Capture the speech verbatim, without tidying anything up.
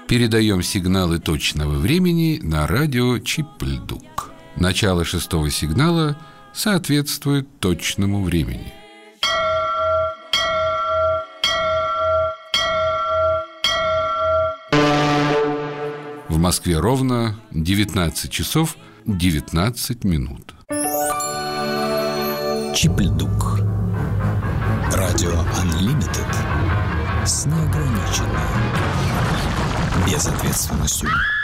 Передаем сигналы точного времени на радио Чип-Льдук. Начало шестого сигнала соответствует точному времени. В Москве ровно девятнадцать часов девятнадцать минут. Чип-Льдук. Радио Unlimited с неограниченной безответственностью.